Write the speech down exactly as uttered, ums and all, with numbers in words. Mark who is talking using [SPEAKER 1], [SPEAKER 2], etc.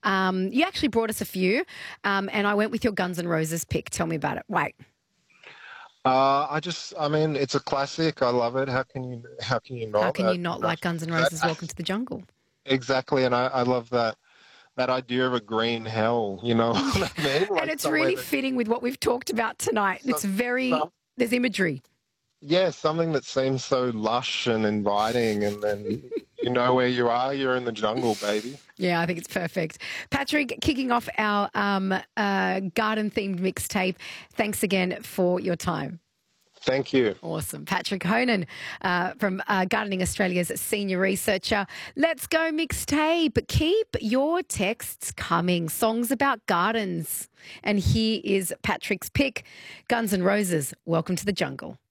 [SPEAKER 1] Um, you actually brought us a few, um, and I went with your Guns N' Roses pick. Tell me about it. Wait.
[SPEAKER 2] Uh, I just, I mean, it's a classic. I love it. How can you, how can you
[SPEAKER 1] How
[SPEAKER 2] not?
[SPEAKER 1] can
[SPEAKER 2] Uh,
[SPEAKER 1] you not
[SPEAKER 2] you know,
[SPEAKER 1] like Guns N'
[SPEAKER 2] that
[SPEAKER 1] Roses' Welcome to the Jungle?
[SPEAKER 2] exactly, and I, I love that that idea of a green hell. You know what I mean?
[SPEAKER 1] And
[SPEAKER 2] Like
[SPEAKER 1] it's
[SPEAKER 2] somewhere
[SPEAKER 1] really
[SPEAKER 2] that
[SPEAKER 1] fitting with what we've talked about tonight. It's
[SPEAKER 2] some,
[SPEAKER 1] very,
[SPEAKER 2] some,
[SPEAKER 1] there's imagery.
[SPEAKER 2] yeah, something that seems so lush and inviting, and then you know where you are. You're in the jungle, baby.
[SPEAKER 1] Yeah, I think it's perfect. Patrick, kicking off our um, uh, garden-themed mixtape. Thanks again for your time.
[SPEAKER 2] Thank you.
[SPEAKER 1] Awesome. Patrick Honan uh, from uh, Gardening Australia's senior researcher. Let's go mixtape. Keep your texts coming. Songs about gardens. And here is Patrick's pick, Guns N' Roses, Welcome to the Jungle.